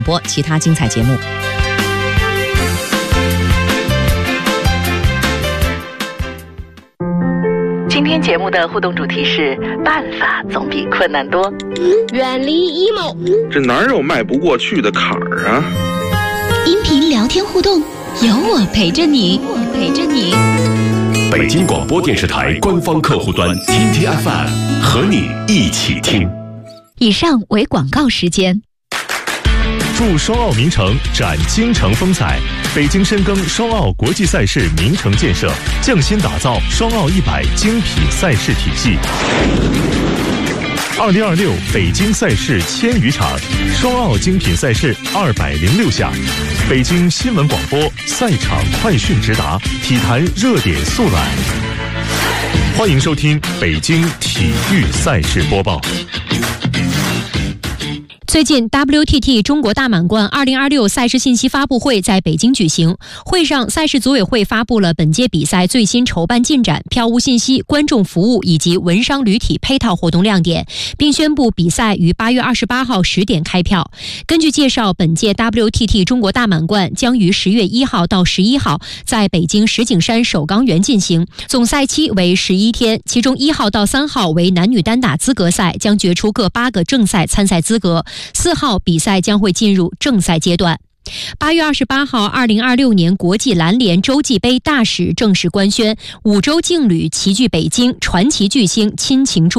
播其他精彩节目。 今天节目的互动主题是办法总比困难多。 远离 emo， 这哪有迈不过去的坎儿啊？ 音频聊天互动，有我陪着你， 北京广播电视台官方客户端 TTFM 和你一起听。 以上为广告时间。 祝双奥名城展京城风采，北京深耕双奥国际赛事名城建设，匠心打造双奥100精品赛事体系。2026北京赛事1000余场，双奥精品赛事206项，北京新闻广播赛场快讯直达，体坛热点速览。欢迎收听北京体育赛事播报。 最近 WTT 中国大满贯2026赛事信息发布会在北京举行，会上赛事组委会发布了本届比赛最新筹办进展、票务信息、观众服务以及文商旅体配套活动亮点，并宣布比赛于8月28号10点开票。根据介绍，本届 WTT 中国大满贯将于10月1号到11号在北京石景山首钢园进行，总赛期为11天，其中1号到3号为男女单打资格赛，将决出各8个正赛参赛资格。4号比赛将会进入正赛阶段。8月28号，2026年国际篮联洲际杯大使正式官宣，5洲劲旅齐聚北京，传奇巨星亲情助